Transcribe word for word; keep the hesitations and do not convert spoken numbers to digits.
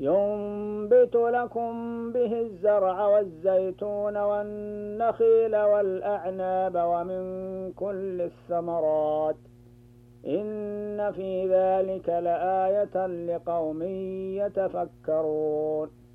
ينبت لكم به الزرع والزيتون والنخيل والأعناب ومن كل الثمرات إن في ذلك لآية لقوم يتفكرون